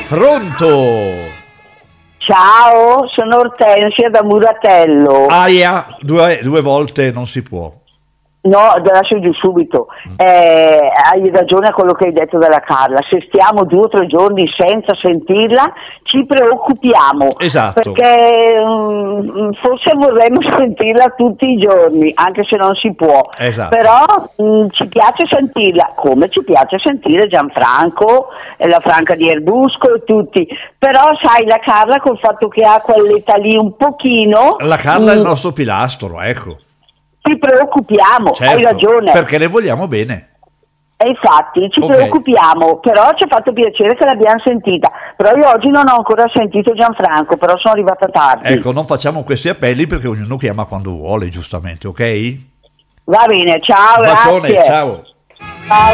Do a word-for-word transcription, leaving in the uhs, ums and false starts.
Pronto? Ciao, sono Ortensia da Muratello. Aia, due, due volte non si può. No, lascio giù subito. Eh, hai ragione a quello che hai detto della Carla. Se stiamo due o tre giorni senza sentirla, ci preoccupiamo. Esatto. Perché um, forse vorremmo sentirla tutti i giorni, anche se non si può. Esatto. Però um, ci piace sentirla, come ci piace sentire Gianfranco e la Franca di Erbusco e tutti. Però sai, la Carla col fatto che ha quell'età lì un pochino... La Carla è il um, nostro pilastro, ecco. ci preoccupiamo, Certo, hai ragione. perché le vogliamo bene. E infatti ci Ok. preoccupiamo, però ci ha fatto piacere che l'abbiamo sentita. Però io oggi non ho ancora sentito Gianfranco, però sono arrivata tardi. Ecco, non facciamo questi appelli perché ognuno chiama quando vuole, giustamente, ok? Va bene, ciao, Un bacione, grazie. ciao.